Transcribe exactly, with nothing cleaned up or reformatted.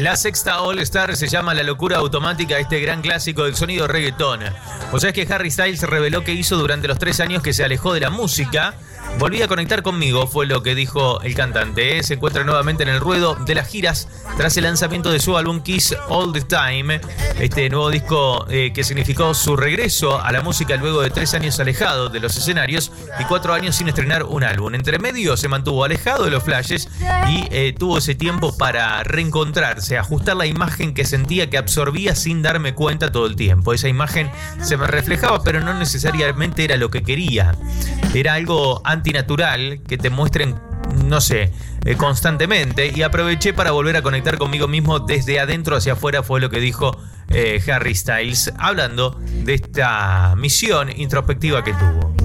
La sexta All Star se llama La locura automática, este gran clásico del sonido reggaetón. O sea, es que Harry Styles reveló que hizo durante los tres años que se alejó de la música. Volví a conectar conmigo, fue lo que dijo el cantante. Se encuentra nuevamente en el ruedo de las giras tras el lanzamiento de su álbum Kiss All the Time. Este nuevo disco eh, que significó su regreso a la música luego de tres años alejado de los escenarios y cuatro años sin estrenar un álbum. Entre medio se mantuvo alejado de los flashes y eh, tuvo ese tiempo para reencontrarse, ajustar la imagen que sentía que absorbía sin darme cuenta todo el tiempo. Esa imagen se me reflejaba, pero no necesariamente era lo que quería. Era algo antinatural que te muestren, no sé, eh, constantemente, y aproveché para volver a conectar conmigo mismo desde adentro hacia afuera, fue lo que dijo eh, Harry Styles, hablando de esta misión introspectiva que tuvo.